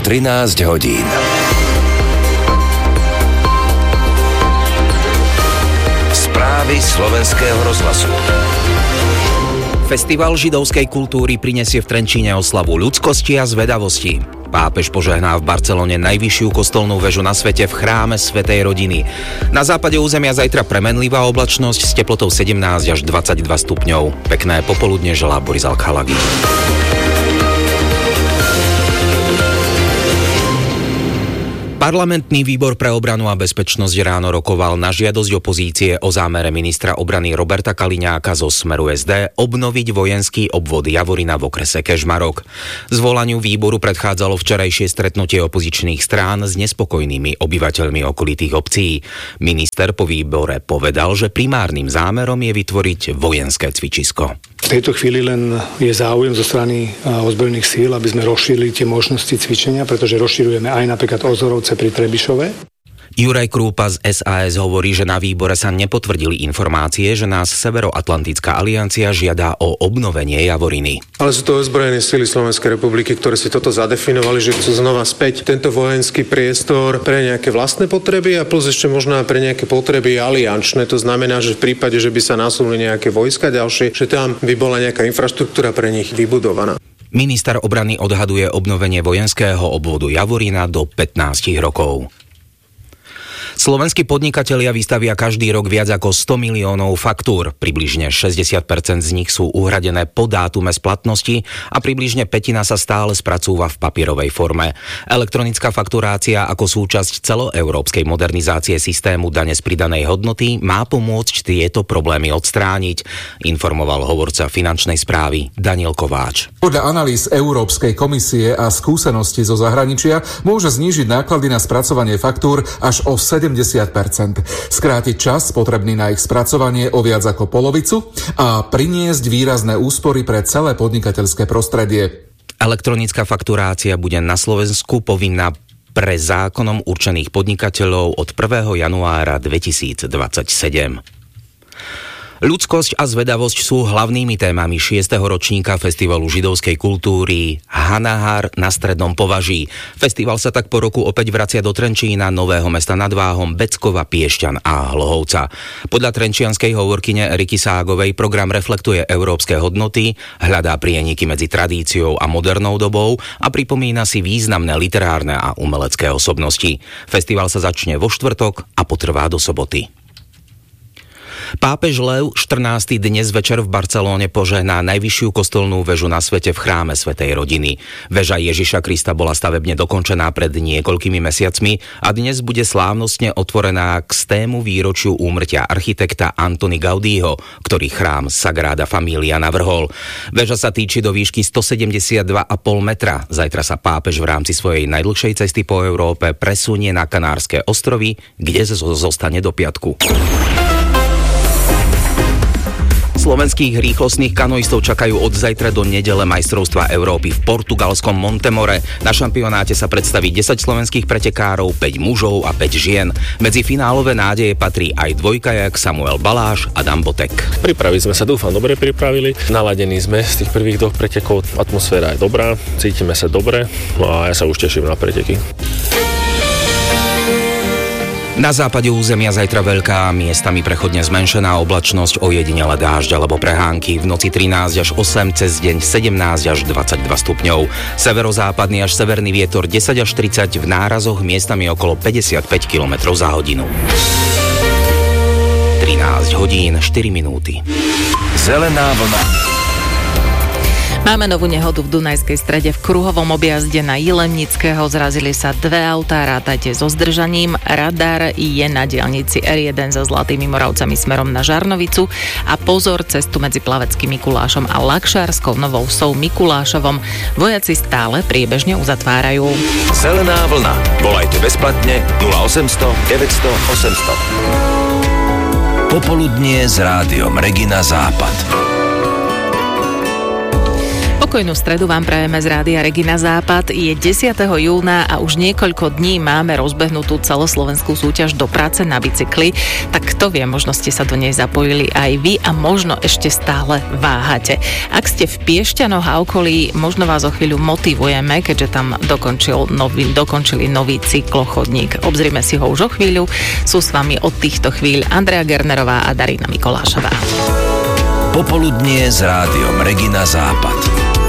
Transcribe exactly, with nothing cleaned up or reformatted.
trinásť hodín. Správy slovenského rozhlasu. Festival židovskej kultúry prinesie v Trenčíne oslavu ľudskosti a zvedavosti. Pápež požehná v Barcelone najvyššiu kostolnú väžu na svete v chráme Svätej rodiny. Na západe územia zajtra premenlivá oblačnosť s teplotou sedemnásť až dvadsaťdva stupňov. Pekné popoludne želá Boris Alchalagi. Parlamentný výbor pre obranu a bezpečnosť ráno rokoval na žiadosť opozície o zámere ministra obrany Roberta Kaliňáka zo Smeru es dé obnoviť vojenský obvod Javorina v okrese Kežmarok. Zvolaniu výboru predchádzalo včerajšie stretnutie opozičných strán s nespokojnými obyvateľmi okolitých obcí. Minister po výbore povedal, že primárnym zámerom je vytvoriť vojenské cvičisko. V tejto chvíli len je záujem zo strany ozbrojených síl, aby sme rozšírili tie možnosti cvičenia, pretože rozširujeme aj napríklad Ozorovce pri Trebišove. Juraj Krúpa z es a es hovorí, že na výbore sa nepotvrdili informácie, že nás Severoatlantická aliancia žiada o obnovenie Javoriny. Ale sú to ozbrojené sily Slovenskej republiky, ktoré si toto zadefinovali, že chcú znova späť tento vojenský priestor pre nejaké vlastné potreby a plus ešte možno pre nejaké potreby aliančné. To znamená, že v prípade, že by sa nasunuli nejaké vojska ďalšie, že tam by bola nejaká infraštruktúra pre nich vybudovaná. Minister obrany odhaduje obnovenie vojenského obvodu Javorina do pätnásť rokov. Slovenskí podnikatelia vystavia každý rok viac ako sto miliónov faktúr. Približne šesťdesiat percent z nich sú uhradené po dátume splatnosti a približne pätina sa stále spracúva v papierovej forme. Elektronická fakturácia ako súčasť celoeurópskej modernizácie systému dane z pridanej hodnoty má pomôcť tieto problémy odstrániť, informoval hovorca finančnej správy Daniel Kováč. Podľa analýz Európskej komisie a skúseností zo zahraničia môže znížiť náklady na spracovanie faktúr až o sedemdesiat percent, skrátiť čas potrebný na ich spracovanie o viac ako polovicu a priniesť výrazné úspory pre celé podnikateľské prostredie. Elektronická fakturácia bude na Slovensku povinná pre zákonom určených podnikateľov od prvého januára dvetisícdvadsaťsedem. Ľudskosť a zvedavosť sú hlavnými témami šiesteho ročníka Festivalu židovskej kultúry Hanahar na Strednom Považí. Festival sa tak po roku opäť vracia do Trenčína, Nového Mesta nad Váhom, Beckova, Piešťan a Hlohovca. Podľa trenčianskej hovorkyne Eriky Ságovej program reflektuje európske hodnoty, hľadá prieniky medzi tradíciou a modernou dobou a pripomína si významné literárne a umelecké osobnosti. Festival sa začne vo štvrtok a potrvá do soboty. Pápež Lev štrnásty dnes večer v Barcelóne požehná najvyššiu kostolnú väžu na svete v chráme Svätej rodiny. Väža Ježiša Krista bola stavebne dokončená pred niekoľkými mesiacmi a dnes bude slávnostne otvorená k stému výročiu úmrtia architekta Antoni Gaudího, ktorý chrám Sagrada Familia navrhol. Väža sa týči do výšky stosedemdesiatdva celá päť metra. Zajtra sa pápež v rámci svojej najdlhšej cesty po Európe presunie na Kanárske ostrovy, kde zostane do piatku. Slovenských rýchlostných kanoistov čakajú od zajtra do nedele majstrovstva Európy v portugalskom Montemore. Na šampionáte sa predstaví desať slovenských pretekárov, päť mužov a päť žien. Medzi finálové nádeje patrí aj dvojkajak Samuel Baláš a Dan Botek. Pripravili sme sa, dúfam, dobre pripravili. Naladení sme z tých prvých dvoch pretekov. Atmosféra je dobrá, cítime sa dobre a ja sa už teším na preteky. Na západe územia zajtra veľká, miestami prechodne zmenšená oblačnosť, ojedinele dážď alebo prehánky. V noci trinásť až osem, cez deň sedemnásť až dvadsaťdva stupňov. Severozápadný až severný vietor desať až tridsať, v nárazoch miestami okolo päťdesiatpäť kilometrov za hodinu. trinásť hodín štyri minúty. Zelená vlna. Máme novú nehodu v Dunajskej Strede. V kruhovom objazde na Jilemnického zrazili sa dve autá, rátajte so zdržaním. Radar je na diaľnici er jeden so Zlatými Moravcami smerom na Žarnovicu a pozor, cestu medzi Plaveckým Mikulášom a Lakšárskou Novou Vsou Mikulášovom vojaci stále priebežne uzatvárajú. Zelená vlna. Volajte bezplatne nula osemsto deväťsto osemsto. Popoludnie s rádiom Regina Západ. Pokojnú stredu vám prajeme z Rádia Regina Západ. Je desiateho júna a už niekoľko dní máme rozbehnutú celoslovenskú súťaž Do práce na bicykli. Tak kto vie, možno ste sa do nej zapojili aj vy a možno ešte stále váhate. Ak ste v Piešťanoch a okolí, možno vás o chvíľu motivujeme, keďže tam dokončil nový, dokončili nový cyklochodník. Obzrime si ho už o chvíľu. Sú s vami od týchto chvíľ Andrea Gernerová a Darina Mikolášová. Popoludnie s rádiom Regina Západ.